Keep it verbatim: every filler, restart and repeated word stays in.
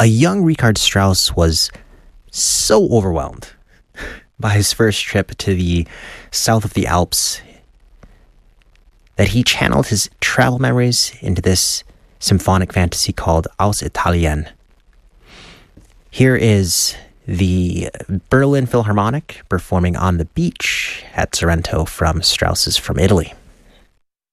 young Richard Strauss was so overwhelmed by his first trip to the south of the Alps that he channeled his travel memories into this symphonic fantasy called Aus Italien. Here is the Berlin Philharmonic performing On the Beach at Sorrento from Strauss's From Italy.